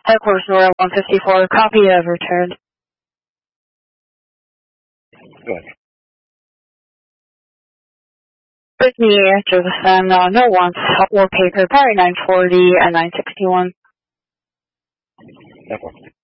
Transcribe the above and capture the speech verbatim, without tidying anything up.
Headquarters Nora one fifty-four, copy of returned. Go ahead. Brittany Joseph, uh, no wants, wallpaper, probably nine forty and nine sixty-one. That works.